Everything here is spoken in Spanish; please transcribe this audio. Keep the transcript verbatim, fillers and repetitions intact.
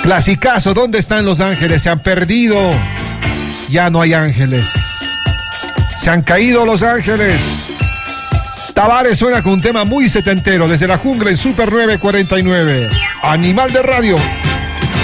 Clasicazo, ¿dónde están los ángeles? Se han perdido. Ya no hay ángeles. Se han caído los ángeles. Tavares suena con un tema muy setentero desde la jungla en Super nueve cuarenta y nueve. Animal de Radio.